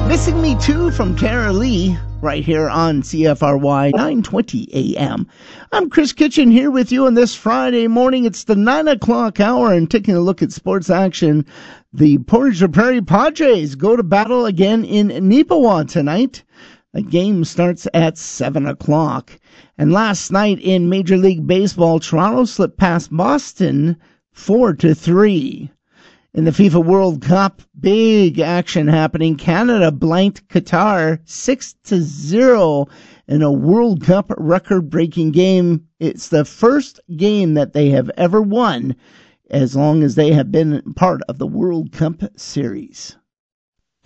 Missing Me Too from Tara Lee, right here on CFRY 920 AM. I'm Chris Kitchen here with you on this Friday morning. It's the 9 o'clock hour and taking a look at sports action. The Portage la Prairie Padres go to battle again in Neepawa tonight. The game starts at 7 o'clock. And last night in Major League Baseball, Toronto slipped past Boston 4-3. In the FIFA World Cup, big action happening. Canada blanked Qatar 6-0 in a World Cup record-breaking game. It's the first game that they have ever won as long as they have been part of the World Cup series.